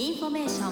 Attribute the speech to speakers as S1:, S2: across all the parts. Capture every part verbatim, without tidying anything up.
S1: インフォメーショ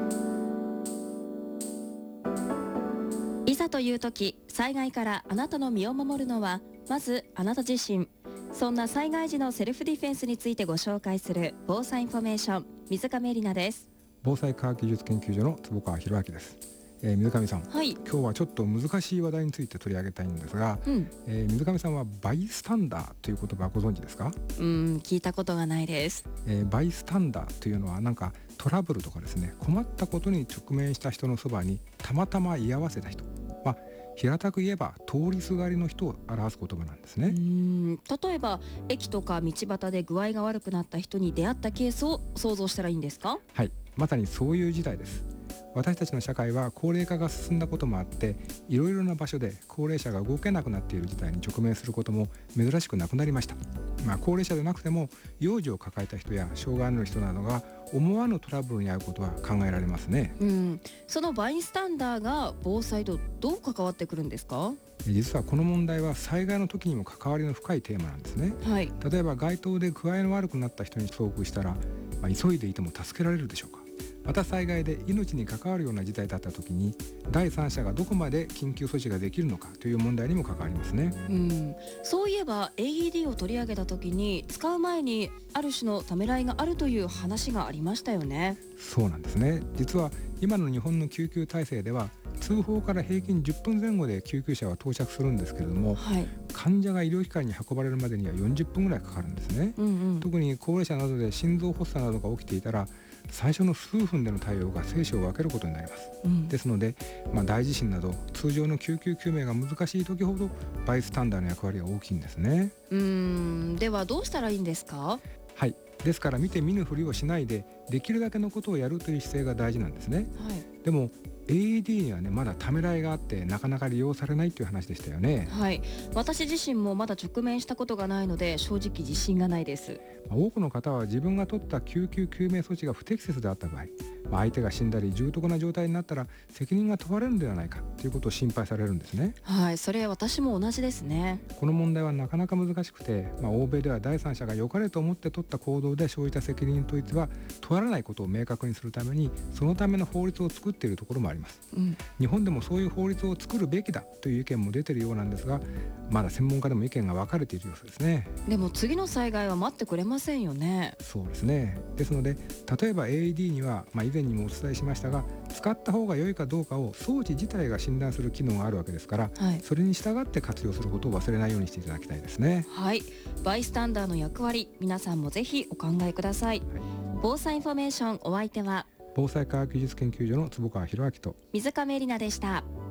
S1: ン。いざという時、災害からあなたの身を守るのはまずあなた自身。そんな災害時のセルフディフェンスについてご紹介する防災インフォメーション、水上絵里奈です。
S2: 防災科学技術研究所の坪川博明です。えー、水上さん、
S1: はい、
S2: 今日はちょっと難しい話題について取り上げたいんですが、
S1: うん
S2: えー、水上さんはバイスタンダーという言葉ご存知ですか？
S1: うーん聞いたことがないです。
S2: えー、バイスタンダーというのはなんかトラブルとかですね、困ったことに直面した人のそばにたまたま居合わせた人、まあ、平たく言えば通りすがりの人を表す言葉なんですね。
S1: うーん例えば駅とか道端で具合が悪くなった人に出会ったケースを想像したらいいんですか？
S2: はい、まさにそういう時代です。私たちの社会は高齢化が進んだこともあって、いろいろな場所で高齢者が動けなくなっている事態に直面することも珍しくなくなりました。まあ、高齢者でなくても幼児を抱えた人や障害のある人などが思わぬトラブルに遭うことは考えられますね。
S1: うん、そのバイスタンダーが防災とどう関わってくるんですか？
S2: 実はこの問題は災害の時にも関わりの深いテーマなんですね。
S1: はい、
S2: 例えば街頭で具合の悪くなった人に遭遇したら、まあ、急いでいても助けられるでしょうか。また災害で命に関わるような事態だった時に第三者がどこまで緊急措置ができるのかという問題にも関わりますね。
S1: うん、そういえば エーイーディー を取り上げた時に使う前にある種のためらいがあるという話がありましたよね。
S2: そうなんですね。実は今の日本の救急体制では通報から平均じゅっぷんぜん後で救急車は到着するんですけれども、
S1: はい、
S2: 患者が医療機関に運ばれるまでにはよんじゅっぷんぐらいかかるんですね。
S1: うんうん、
S2: 特に高齢者などで心臓発作などが起きていたら最初の数分での対応が生死を分けることになります。
S1: うん、
S2: ですので、まあ、大地震など通常の救急救命が難しい時ほどバイスタンダーの役割が大きいんですね。
S1: うーんではどうしたらいいんですか？
S2: はい、ですから見て見ぬふりをしないでできるだけのことをやるという姿勢が大事なんですね。
S1: はい、
S2: でも エーイーディー にはねまだためらいがあってなかなか利用されないという話でしたよね。
S1: はい、私自身もまだ直面したことがないので正直自信がないです。
S2: 多くの方は自分が取った救急救命措置が不適切であった場合、まあ、相手が死んだり重篤な状態になったら責任が問われるのではないかということを心配されるんですね。
S1: はい、それ私も同じですね。
S2: この問題はなかなか難しくて、まあ、欧米では第三者が良かれと思って取った行動で生じた責任といっては問われないことを明確にするためにそのための法律を作っているところもあります。
S1: うん、
S2: 日本でもそういう法律を作るべきだという意見も出ているようなんですが、まだ専門家でも意見が分かれている様子ですね。
S1: でも次の災害は待ってくれませんよね。
S2: そうですね。ですので例えば エーイーディー には、まあ、以前にもお伝えしましたが使った方が良いかどうかを装置自体が診断する機能があるわけですから、
S1: はい、
S2: それに従って活用することを忘れないようにしていただきたいですね。
S1: はい、バイスタンダーの役割、皆さんもぜひお考えください。
S2: はい、
S1: 防災インフォメーション、お相手は
S2: 防災科学技術研究所の坪川博明と
S1: 水上絵里奈でした。